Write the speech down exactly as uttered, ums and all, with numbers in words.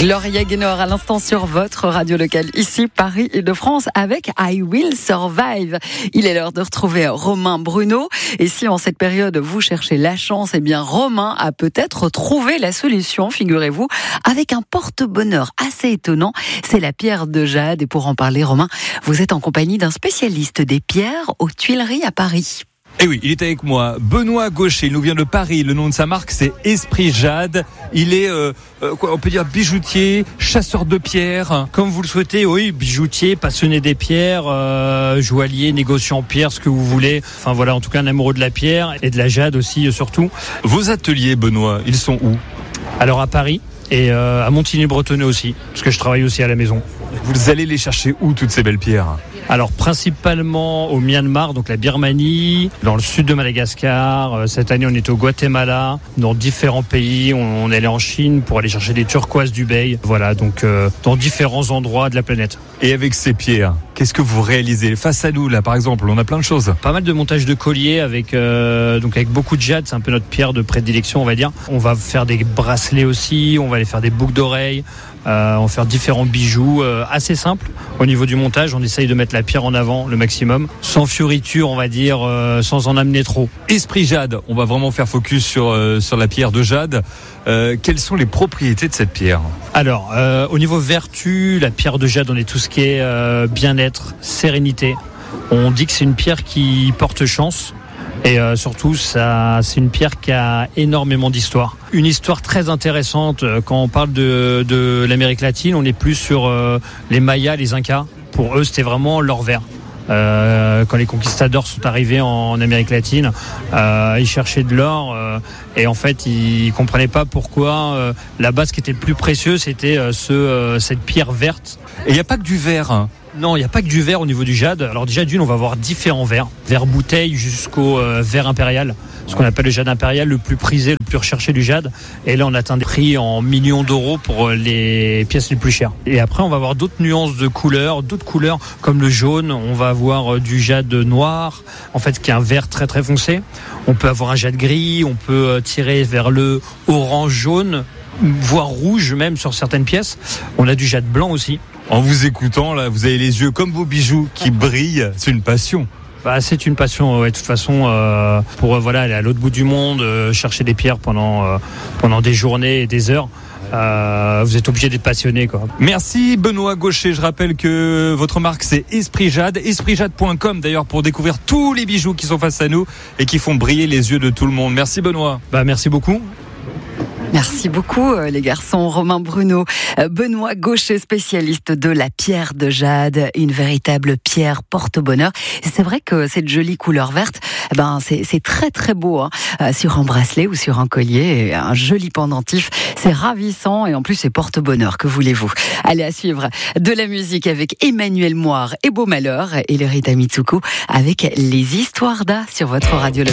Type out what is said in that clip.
Gloria Gaynor à l'instant sur votre radio locale, ici Paris et de France avec I Will Survive. Il est l'heure de retrouver Romain Bruno. Et si en cette période vous cherchez la chance, eh bien Romain a peut-être trouvé la solution, figurez-vous, avec un porte-bonheur assez étonnant. C'est la pierre de jade. Et pour en parler, Romain, vous êtes en compagnie d'un spécialiste des pierres aux Tuileries à Paris. Eh oui, il est avec moi, Benoît Gaucher, il nous vient de Paris, le nom de sa marque c'est Esprit Jade, il est, euh, euh, quoi, on peut dire bijoutier, chasseur de pierres. Comme vous le souhaitez, oui, bijoutier, passionné des pierres, euh, joaillier, négociant en pierre, ce que vous voulez, enfin voilà, en tout cas un amoureux de la pierre et de la jade aussi surtout. Vos ateliers, Benoît, ils sont où ? Alors à Paris et euh, à Montigny-Bretonneux aussi, parce que je travaille aussi à la maison. Vous allez les chercher où toutes ces belles pierres ? Alors principalement au Myanmar, donc la Birmanie, dans le sud de Madagascar. Cette année on est au Guatemala, dans différents pays. On est allé en Chine pour aller chercher des turquoises d'Hubei. Voilà, donc euh, dans différents endroits de la planète. Et avec ces pierres, qu'est-ce que vous réalisez ? Face à nous là par exemple, on a plein de choses. Pas mal de montage de colliers avec, euh, donc avec beaucoup de jade, c'est un peu notre pierre de prédilection on va dire. On va faire des bracelets aussi, on va aller faire des boucles d'oreilles. Euh, on va faire différents bijoux euh, assez simples. Au niveau du montage, on essaye de mettre la pierre en avant le maximum, sans fioriture, on va dire, euh, sans en amener trop. Esprit Jade, on va vraiment faire focus sur euh, sur la pierre de jade. Euh, quelles sont les propriétés de cette pierre ? Alors, euh, au niveau vertu, la pierre de jade, on est tout ce qui est euh, bien-être, sérénité. On dit que c'est une pierre qui porte chance. Et euh, surtout, ça, c'est une pierre qui a énormément d'histoire. Une histoire très intéressante. Quand on parle de, de l'Amérique latine, on est plus sur euh, les Mayas, les Incas. Pour eux, c'était vraiment l'or vert. Euh, quand les conquistadors sont arrivés en, en Amérique latine, euh, ils cherchaient de l'or euh, et en fait, ils comprenaient pas pourquoi euh, là-bas, ce qui était le plus précieux, c'était euh, ce, euh, cette pierre verte. Et il n'y a pas que du verre, hein. Non, il n'y a pas que du verre au niveau du jade. Alors déjà, d'une, on va avoir différents verres. Verre bouteille jusqu'au euh, verre impérial. Ce qu'on appelle le jade impérial, le plus prisé, le plus recherché du jade. Et là, on atteint des prix en millions d'euros pour les pièces les plus chères. Et après, on va avoir d'autres nuances de couleurs, d'autres couleurs comme le jaune. On va avoir du jade noir, en fait, qui est un vert très très foncé. On peut avoir un jade gris, on peut tirer vers le orange-jaune, voire rouge même sur certaines pièces. On a du jade blanc aussi. En vous écoutant, là, vous avez les yeux comme vos bijoux qui brillent. C'est une passion. Bah, c'est une passion, ouais, de toute façon, euh, pour euh, voilà, aller à l'autre bout du monde, euh, chercher des pierres pendant, euh, pendant des journées et des heures. Euh, vous êtes obligé d'être passionné, quoi. Merci Benoît Gaucher. Je rappelle que votre marque c'est Esprit Jade, esprit jade point com d'ailleurs pour découvrir tous les bijoux qui sont face à nous et qui font briller les yeux de tout le monde. Merci Benoît. Bah, merci beaucoup. Merci beaucoup les garçons. Romain Bruno, Benoît Gaucher, spécialiste de la pierre de jade, une véritable pierre porte-bonheur. Et c'est vrai que cette jolie couleur verte, ben c'est, c'est très très beau hein, sur un bracelet ou sur un collier, un joli pendentif. C'est ravissant et en plus c'est porte-bonheur. Que voulez-vous ? Allez à suivre de la musique avec Emmanuel Moire et Beau Malheur et le Rita Mitsuko avec les histoires d'A sur votre radio locale.